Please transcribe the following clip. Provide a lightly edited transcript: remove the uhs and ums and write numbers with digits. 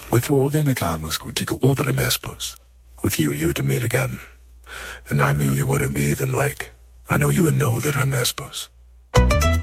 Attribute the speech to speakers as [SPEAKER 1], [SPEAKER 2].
[SPEAKER 1] With organic animals would take over the mespers. With you, you'd meet again. And I knew you wouldn't be even like. I know you would know that I'm mespers.